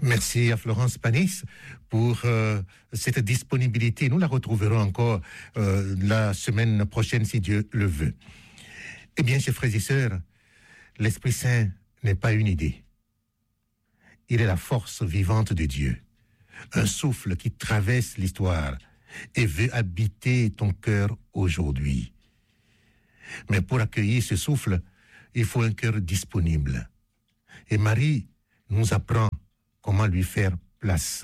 Merci à Florence Panis pour cette disponibilité. Nous la retrouverons encore la semaine prochaine, si Dieu le veut. Eh bien, chers frères et sœurs, l'Esprit Saint n'est pas une idée. Il est la force vivante de Dieu, un souffle qui traverse l'histoire et veut habiter ton cœur aujourd'hui. Mais pour accueillir ce souffle, il faut un cœur disponible. Et Marie nous apprend comment lui faire place.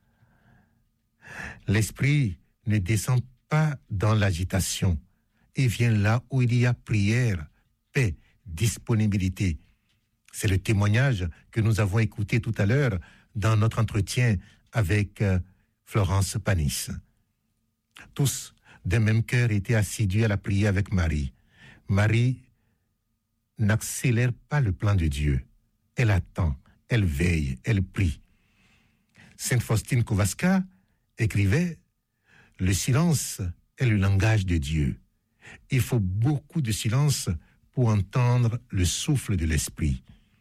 L'Esprit ne descend pas dans l'agitation et vient là où il y a prière, paix, disponibilité. C'est le témoignage que nous avons écouté tout à l'heure dans notre entretien avec Florence Panis. Tous, d'un même cœur, étaient assidus à la prière avec Marie. Marie n'accélère pas le plan de Dieu. Elle attend, elle veille, elle prie. Sainte Faustine Kowalska écrivait « Le silence est le langage de Dieu. Il faut beaucoup de silence pour entendre le souffle de l'Esprit. »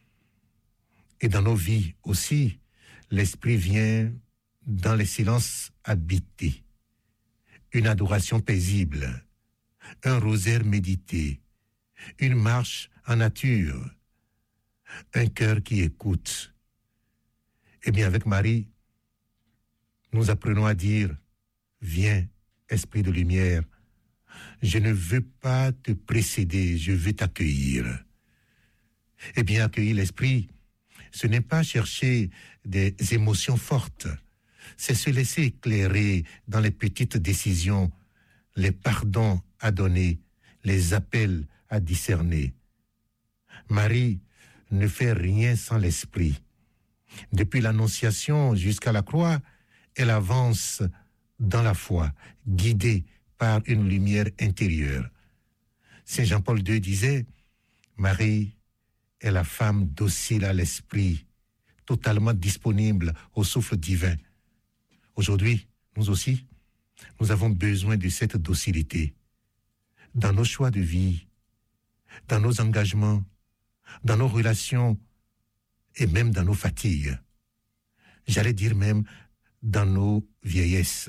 Et dans nos vies aussi, l'Esprit vient dans les silences habités. Une adoration paisible, un rosaire médité, une marche en nature, un cœur qui écoute. Eh bien, avec Marie, nous apprenons à dire « Viens, Esprit de lumière, je ne veux pas te précéder, je veux t'accueillir. » Eh bien, accueillir l'Esprit, ce n'est pas chercher des émotions fortes, c'est se laisser éclairer dans les petites décisions, les pardons à donner, les appels à discerner. Marie ne fait rien sans l'Esprit. Depuis l'Annonciation jusqu'à la croix, elle avance dans la foi, guidée par une lumière intérieure. Saint Jean-Paul II disait, Marie est la femme docile à l'Esprit, totalement disponible au souffle divin. Aujourd'hui, nous aussi, nous avons besoin de cette docilité dans nos choix de vie, dans nos engagements, dans nos relations et même dans nos fatigues. J'allais dire même dans nos vieillesses.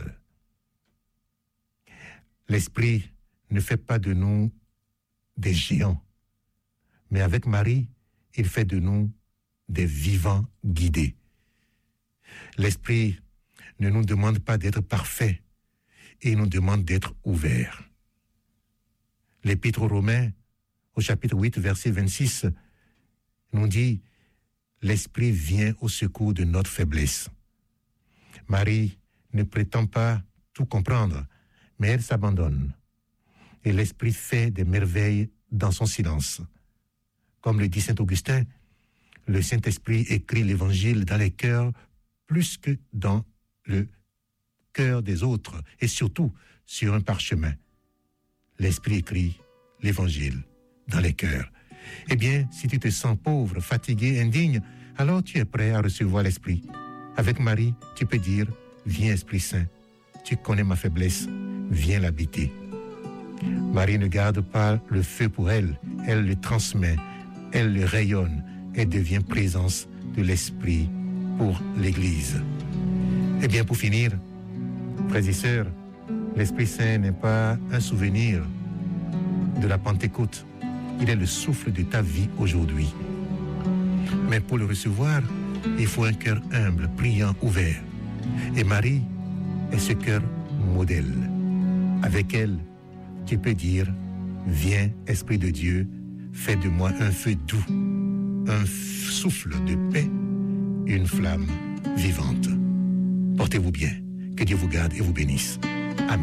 L'Esprit ne fait pas de nous des géants, mais avec Marie, il fait de nous des vivants guidés. L'Esprit ne nous demande pas d'être parfaits, il nous demande d'être ouverts. L'Épître aux Romains, au chapitre 8, verset 26, nous dit « L'Esprit vient au secours de notre faiblesse ». Marie ne prétend pas tout comprendre, mais elle s'abandonne. Et l'Esprit fait des merveilles dans son silence. Comme le dit saint Augustin, le Saint-Esprit écrit l'Évangile dans les cœurs plus que dans le cœur des autres, et surtout sur un parchemin. L'Esprit écrit l'Évangile dans les cœurs. Eh bien, si tu te sens pauvre, fatigué, indigne, alors tu es prêt à recevoir l'Esprit. Avec Marie, tu peux dire, viens Esprit Saint, tu connais ma faiblesse, viens l'habiter. Marie ne garde pas le feu pour elle, elle le transmet, elle le rayonne et devient présence de l'Esprit pour l'Église. Eh bien, pour finir, frères et sœurs, l'Esprit Saint n'est pas un souvenir de la Pentecôte. Il est le souffle de ta vie aujourd'hui. Mais pour le recevoir, il faut un cœur humble, priant, ouvert. Et Marie est ce cœur modèle. Avec elle, tu peux dire, viens, Esprit de Dieu, fais de moi un feu doux, un souffle de paix, une flamme vivante. Portez-vous bien. Que Dieu vous garde et vous bénisse. Amen.